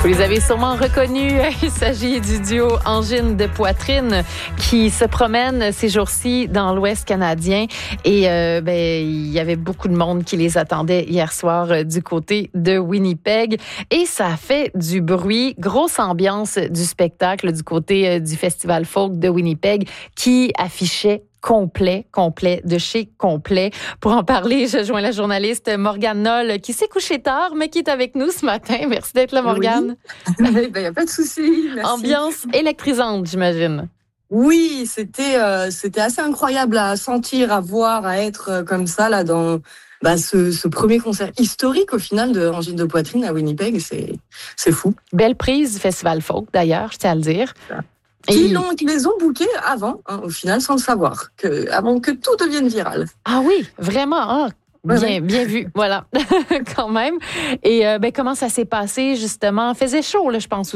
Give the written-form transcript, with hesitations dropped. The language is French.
Vous les avez sûrement reconnus. Il s'agit du duo Angine de Poitrine qui se promène ces jours-ci dans l'Ouest canadien. Et il y avait beaucoup de monde qui les attendait hier soir du côté de Winnipeg. Et ça a fait du bruit. Grosse ambiance du spectacle du côté du Festival Folk de Winnipeg qui affichait complet, de chez complet. Pour en parler, je joins la journaliste Morgane Knoll qui s'est couchée tard, mais qui est avec nous ce matin. Merci d'être là, Morgane. Oui, il n'y a pas de souci. Merci. Ambiance électrisante, j'imagine. Oui, c'était assez incroyable à sentir, à voir, à être comme ça là dans ce premier concert historique au final de Angine de Poitrine à Winnipeg. C'est fou. Belle prise du Festival Folk, d'ailleurs, je tiens à le dire. Qui les ont bookés avant, au final, sans le savoir, avant que tout devienne viral. Ah oui, vraiment, bien vu, voilà, quand même. Et comment ça s'est passé, justement? Faisait chaud, là, je pense.